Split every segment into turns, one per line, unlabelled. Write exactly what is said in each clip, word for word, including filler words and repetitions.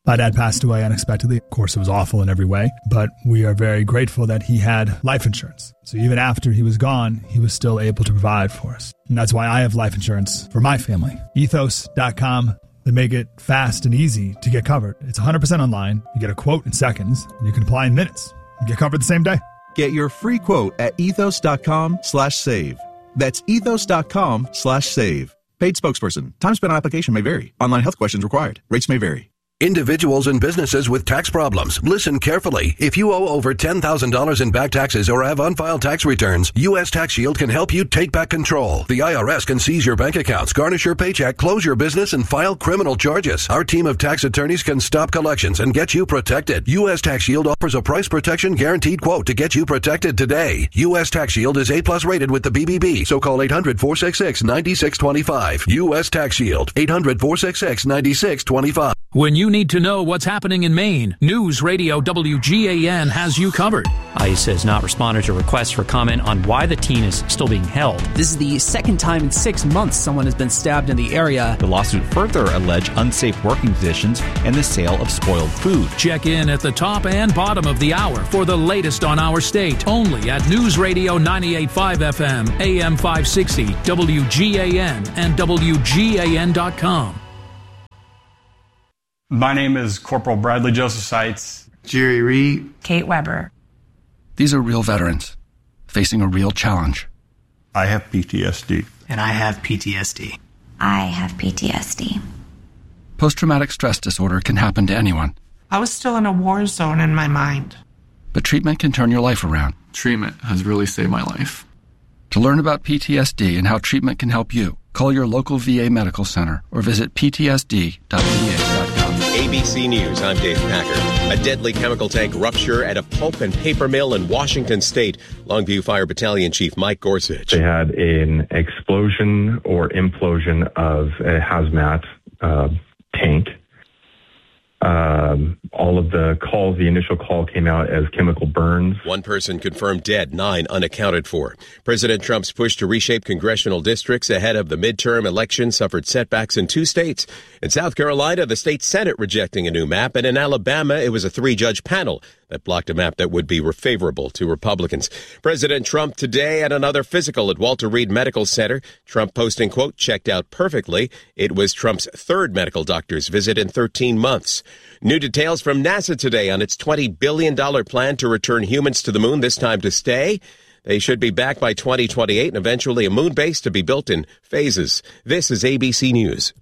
My dad passed away unexpectedly. Of course, it was awful in every way, but we are very grateful that he had life insurance. So even after he was gone, he was still able to provide for us. And that's why I have life insurance for my family. ethos dot com. They make it fast and easy to get covered. It's one hundred percent online. You get a quote in seconds, and you can apply in minutes. You get covered the same day.
Get your free quote at ethos dot com slash save. That's ethos dot com slash save. Paid spokesperson. Time spent on application may vary. Online health questions required. Rates may vary.
Individuals and businesses with tax problems, listen carefully. If you owe over ten thousand dollars in back taxes or have unfiled tax returns, U S Tax Shield can help you take back control. The I R S can seize your bank accounts, garnish your paycheck, close your business, and file criminal charges. Our team of tax attorneys can stop collections and get you protected. U S Tax Shield offers a price protection guaranteed quote to get you protected today. U S Tax Shield is A plus rated with the B B B, so call eight hundred, four six six, nine six two five. U S Tax Shield, eight hundred, four six six, nine six two five.
When you need to know what's happening in Maine, News Radio W G A N has you covered.
ICE has not responded to requests for comment on why the teen is still being held.
This is the second time in six months someone has been stabbed in the area.
The lawsuit further alleged unsafe working conditions and the sale of spoiled food.
Check in at the top and bottom of the hour for the latest on our state, only at News Radio ninety-eight point five F M, A M five sixty, W G A N, and W G A N dot com.
My name is Corporal Bradley Joseph Seitz.
Jerry Reed.
Kate Weber.
These are real veterans facing a real challenge.
I have P T S D.
And I have P T S D.
I have P T S D.
Post-traumatic stress disorder can happen to anyone.
I was still in a war zone in my mind.
But treatment can turn your life around.
Treatment has really saved my life.
To learn about P T S D and how treatment can help you, call your local V A medical center or visit P T S D dot V A dot com.
A B C News, I'm Dave Packer. A deadly chemical tank rupture at a pulp and paper mill in Washington State. Longview Fire Battalion Chief Mike Gorsuch.
They had an explosion or implosion of a hazmat uh, tank. Um, all of the calls, the initial call came out as chemical burns.
One person confirmed dead, nine unaccounted for. President Trump's push to reshape congressional districts ahead of the midterm election suffered setbacks in two states. In South Carolina, the state Senate rejecting a new map, and in Alabama, it was a three-judge panel that blocked a map that would be favorable to Republicans. President Trump today at another physical at Walter Reed Medical Center. Trump posting, quote, checked out perfectly. It was Trump's third medical doctor's visit in thirteen months. New details from NASA today on its twenty billion dollars plan to return humans to the moon, this time to stay. They should be back by twenty twenty-eight and eventually a moon base to be built in phases. This is A B C News.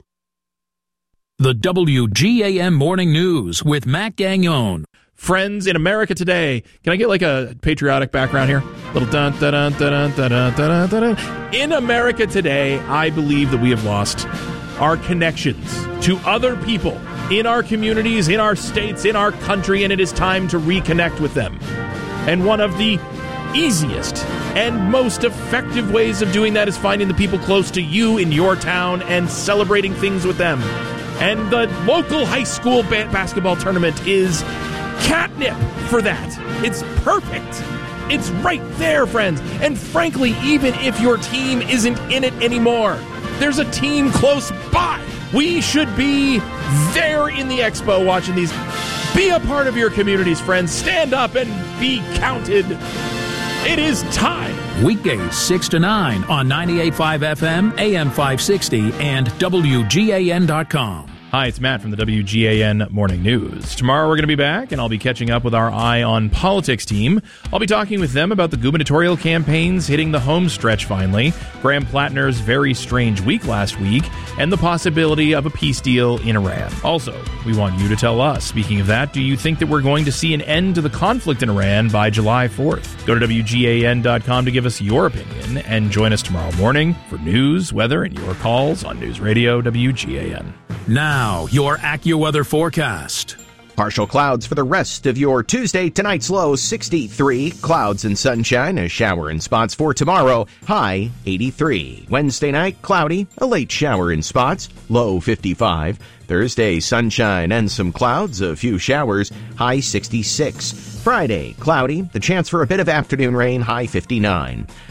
The W G A M Morning News with Matt Gagnon.
Friends in America Today. Can I get like a patriotic background here? Little dun dun dun dun dun dun dun dun dun. In America Today, I believe that we have lost our connections to other people in our communities, in our states, in our country, and it is time to reconnect with them. And one of the easiest and most effective ways of doing that is finding the people close to you in your town and celebrating things with them. And the local high school ba- basketball tournament is catnip for that. It's perfect. It's right there, friends. And frankly, even if your team isn't in it anymore, there's a team close by. We should be there in the expo watching these. Be a part of your communities, friends. Stand up and be counted. It is time.
Weekdays six to nine on ninety-eight point five F M, A M five sixty, and W G A N dot com.
Hi, it's Matt from the W G A N Morning News. Tomorrow we're going to be back, and I'll be catching up with our Eye on Politics team. I'll be talking with them about the gubernatorial campaigns hitting the home stretch finally, Graham Plattner's very strange week last week, and the possibility of a peace deal in Iran. Also, we want you to tell us, speaking of that, do you think that we're going to see an end to the conflict in Iran by July fourth? Go to W G A N dot com to give us your opinion, and join us tomorrow morning for news, weather, and your calls on News Radio W G A N.
Now, your AccuWeather forecast.
Partial clouds for the rest of your Tuesday. Tonight's low sixty-three. Clouds and sunshine. A shower in spots for tomorrow. High eighty-three. Wednesday night, cloudy. A late shower in spots. Low fifty-five. Thursday, sunshine and some clouds. A few showers. High sixty-six. Friday, cloudy. The chance for a bit of afternoon rain. High fifty-nine.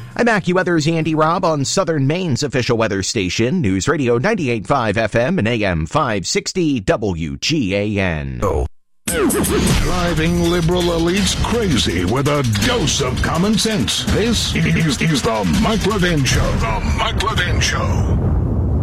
I'm AccuWeather's Andy Robb on Southern Maine's official weather station, News Radio ninety-eight point five F M and A M five sixty W G A N.
Oh. Driving liberal elites crazy with a dose of common sense. This is, is the Mike Levin Show. The Mike Levin Show.